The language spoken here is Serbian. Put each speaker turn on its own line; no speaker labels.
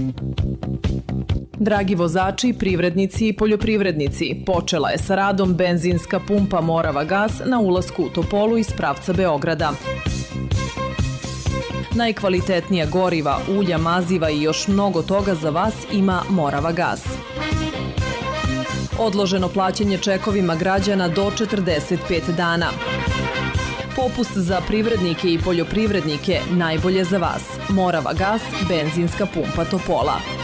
Dragi vozači, privrednici i poljoprivrednici, počela je sa radom benzinska pumpa Morava Gas na ulasku u Topolu iz pravca Beograda. Najkvalitetnija goriva, ulja, maziva i još mnogo toga za vas ima Morava Gas. Odloženo plaćanje čekovima građana do 45 dana. Popust za privrednike i poljoprivrednike najbolje za vas. Morava Gas, benzinska pumpa Topola.